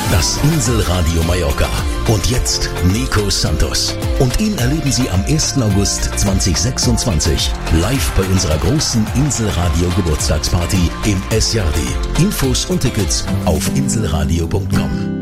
Das Inselradio Mallorca. Und jetzt Nico Santos. Und ihn erleben Sie am 1. August 2026 live bei unserer großen Inselradio Geburtstagsparty im S-Jardi. Infos und Tickets auf inselradio.com.